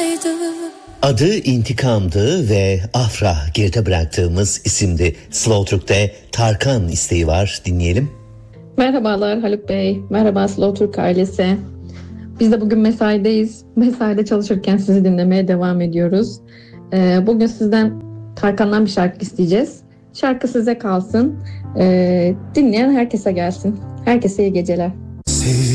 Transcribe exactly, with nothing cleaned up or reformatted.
Adı intikamdı ve Afra geride bıraktığımız isimdi. Slow Türk'te Tarkan isteği var, dinleyelim. Merhabalar Haluk Bey, merhaba Slow Türk ailesi. Biz de bugün mesaideyiz. Mesaide çalışırken sizi dinlemeye devam ediyoruz. Ee, bugün sizden Tarkan'dan bir şarkı isteyeceğiz. Şarkı size kalsın. Ee, dinleyen herkese gelsin. Herkese iyi geceler.